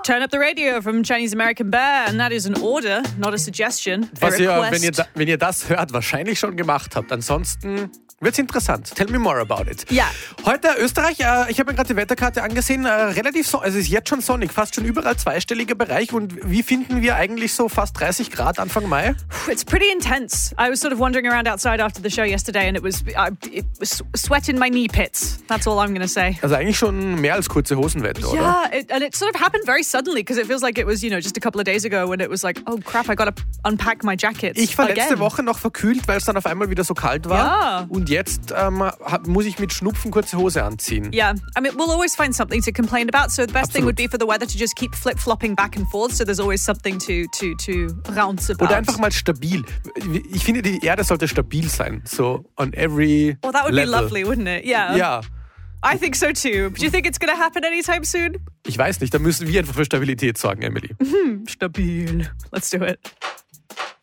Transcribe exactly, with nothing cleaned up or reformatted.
Turn up the radio from Chinese American Bear, and that is an order, not a suggestion. A Was ihr, request. wenn ihr, da, wenn ihr das hört, wahrscheinlich schon gemacht habt. Ansonsten wird's interessant. Tell me more about it. Ja. Heute Österreich, äh, ich habe mir gerade die Wetterkarte angesehen, äh, relativ so, also es ist jetzt schon sonnig, fast schon überall zweistelliger Bereich. Und wie finden wir eigentlich so fast dreißig Grad Anfang Mai? It's pretty intense. I was sort of wandering around outside after the show yesterday, and it was I, it was sweat in my knee pits. That's all I'm going to say. Also eigentlich schon mehr als kurze Hosenwetter, oder? Yeah, it, and it sort of happened very suddenly because it feels like it was, you know, just a couple of days ago when it was like, oh crap, I got to unpack my jackets. Ich war letzte again. Woche noch verkühlt, weil es dann auf einmal wieder so kalt war. Ja. Und jetzt ähm, hab, muss ich mit Schnupfen kurze Hose anziehen. Yeah, I mean, we'll always find something to complain about. So the best thing Absolut. would be for the weather to just keep flip-flopping back and forth. So there's always something to to to rounce about. Oder einfach mal stabil. Ich finde, die Erde sollte stabil sein. So on every Well, that would level. be lovely, wouldn't it? Yeah. Ja, I think so too. Do you think it's going to happen anytime soon? ich weiß nicht. Da müssen wir einfach für Stabilität sorgen, Emily. Stabil. Let's do it.